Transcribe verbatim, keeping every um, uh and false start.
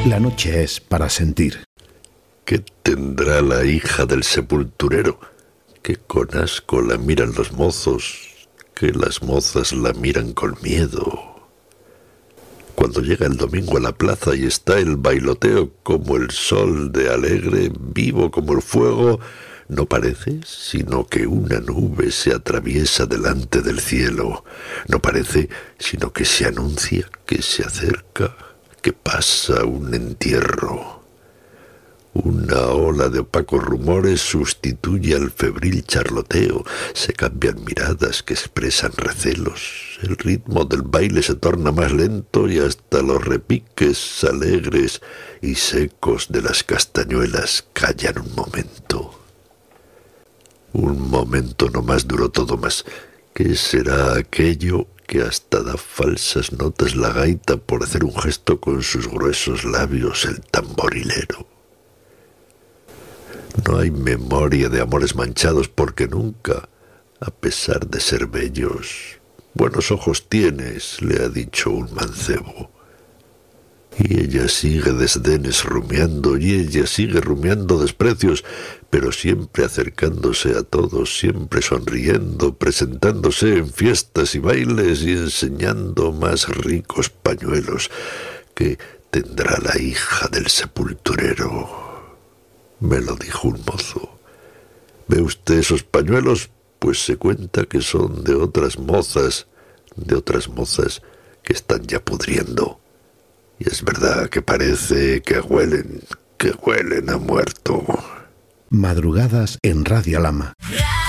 La noche es para sentir. ¿Qué tendrá la hija del sepulturero? Que con asco la miran los mozos, que las mozas la miran con miedo. Cuando llega el domingo a la plaza y está el bailoteo como el sol de alegre, vivo como el fuego, no parece sino que una nube se atraviesa delante del cielo. No parece sino que se anuncia, que se acerca, que pasa un entierro. Una ola de opacos rumores sustituye al febril charloteo. Se cambian miradas que expresan recelos. El ritmo del baile se torna más lento y hasta los repiques alegres y secos de las castañuelas callan un momento. Un momento no más duró todo más. ¿Qué será aquello que hasta da falsas notas la gaita por hacer un gesto con sus gruesos labios el tamborilero? No hay memoria de amores manchados porque nunca, a pesar de ser bellos, buenos ojos tienes, le ha dicho un mancebo. Y ella sigue desdenes rumiando, y ella sigue rumiando desprecios, pero siempre acercándose a todos, siempre sonriendo, presentándose en fiestas y bailes y enseñando más ricos pañuelos que tendrá la hija del sepulturero. Me lo dijo un mozo. ¿Ve usted esos pañuelos? Pues se cuenta que son de otras mozas, de otras mozas que están ya pudriendo. Y es verdad que parece que huelen, que huelen a muerto. Madrugadas en Radio Lama.